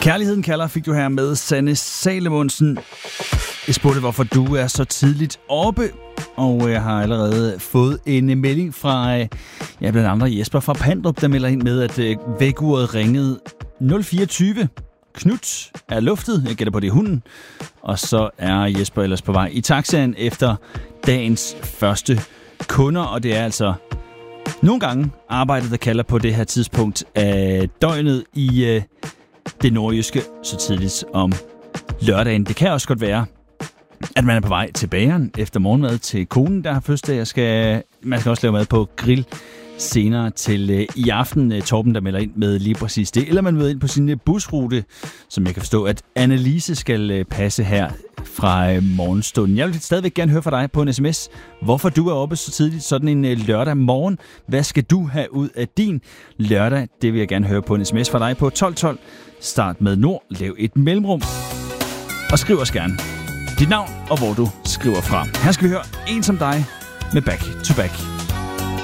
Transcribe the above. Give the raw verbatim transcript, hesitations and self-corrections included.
Kærligheden kalder fik du her med Sanne Salomonsen. Jeg spurgte, hvorfor du er så tidligt oppe, og jeg har allerede fået en melding fra, ja, blandt andre Jesper fra Pandrup, der melder ind med, at vækkeuret ringede nul fireogtyve. Knut er luftet, jeg gætter på det er hunden, og så er Jesper ellers på vej i taxaen efter dagens første kunder, og det er altså nogle gange arbejdet, der kalder på det her tidspunkt af døgnet i øh, det nordjyske så tidligt om lørdagen. Det kan også godt være, at man er på vej til bageren efter morgenmad til konen, der har fødselsdag. Skal, man skal også lave mad på grill senere til øh, i aften. Øh, Torben, der melder ind med lige præcis det. Eller man møder ind på sin øh, busrute, som jeg kan forstå, at Annelise skal øh, passe her fra øh, morgenstunden. Jeg vil stadigvæk gerne høre fra dig på en sms, hvorfor du er oppe så tidligt sådan en øh, lørdag morgen. Hvad skal du have ud af din lørdag? Det vil jeg gerne høre på en sms fra dig på tolv tolv. Start med Nord, lav et mellemrum og skriv os gerne dit navn og hvor du skriver fra. Her skal vi høre En som dig med Back to Back.